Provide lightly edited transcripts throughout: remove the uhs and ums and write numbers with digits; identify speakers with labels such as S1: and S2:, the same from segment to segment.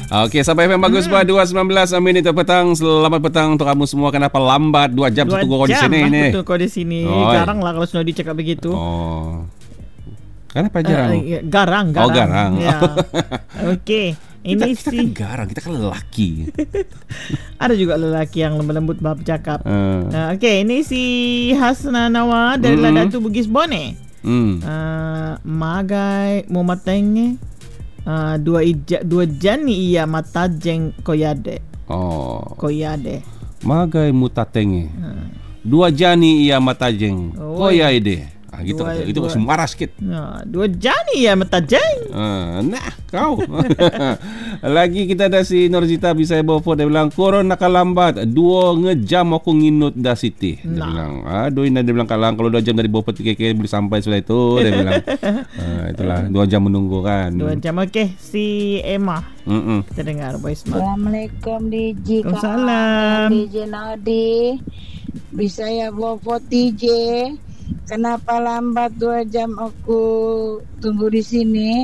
S1: Okey, sampai FM bagus bah 2.19 minit petang. Selamat petang untuk kamu semua. Kenapa lambat 2 jam tunggu kau di sini ni?
S2: Betul kau di sini. Garang lah kalau Snodi cakap begitu.
S1: Oh. Kenapa jarang?
S2: Garang.
S1: Oh, garang.
S2: Ya. Okey. Ini
S1: kita kan garang, kita kan lelaki.
S2: Ada juga lelaki yang lembut-lembut bercakap. Okey, ini si Hasna Nawa dari Ladatu Bugis Bone. Magai mumatenge dua jani iya matajeng koyade. Koyade.
S1: Magai mutatenge. Dua jani iya matajeng koyade. Gitu itu semua sikit.
S2: Dua jani ya matajeng.
S1: Nah, kau. Lagi kita ada si Norzita bisa bawa phone. Dia bilang koron nakalambat 2 ngejam aku nginut dah Siti. Dia bilang dia bilang kalang kalau 2 jam dari Bopot KK boleh sampai sudah itu. Dia bilang itulah 2 jam menunggu kan.
S2: 2 jam. Okey, si Emma. Kita dengar voice note.
S3: Assalamualaikum DJ.
S2: Waalaikumsalam.
S3: DJ Nadi. Bisa ya Bopot DJ. Kenapa lambat 2 jam aku tunggu di sini?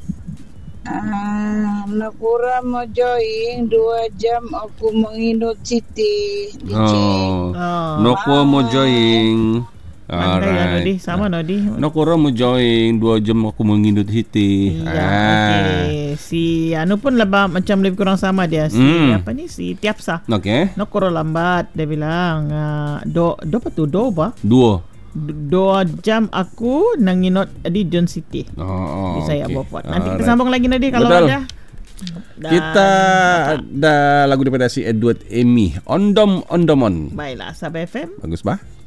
S3: Nakura mau join 2 jam aku menginut Siti.
S1: Nakura mau join.
S2: Pandai ya Nodi, sama Nodi.
S1: Nakura mau join 2 jam aku menginut Siti.
S2: Okay. Si Anu pun macam lebih kurang sama dia. Si apa ni? Si Tiapsa.
S1: Okey.
S2: Nakura lambat dia bilang. Do apa? 2 jam aku nanginot di John City. Di saya Bopot. Nanti kita sambung lagi Nadi kalau ada.
S1: Kita ada lagu daripada si Edward Amy, Ondomon.
S2: Baiklah, Sabah FM.
S1: Bagus bah.